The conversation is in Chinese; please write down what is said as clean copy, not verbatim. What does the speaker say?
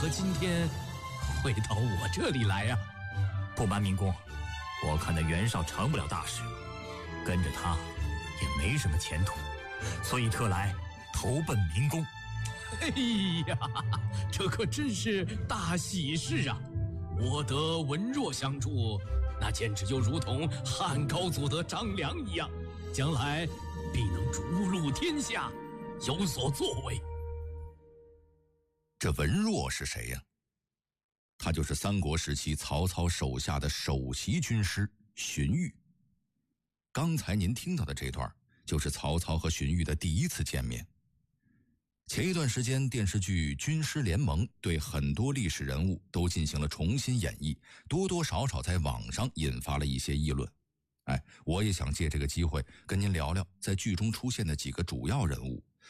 何今天会到我这里来呀？ 不瞒明公，我看那袁绍成不了大事，跟着他也没什么前途，所以特来投奔明公。 哎呀，这可真是大喜事啊！我得文若相助，那简直就如同汉高祖得张良一样，将来必能逐鹿天下，有所作为。 这文若是谁呀？他就是三国时期曹操手下的首席军师荀彧。刚才您听到的这段，就是曹操和荀彧的第一次见面。前一段时间，电视剧《军师联盟》对很多历史人物都进行了重新演绎，多多少少在网上引发了一些议论。我也想借这个机会跟您聊聊在剧中出现的几个主要人物，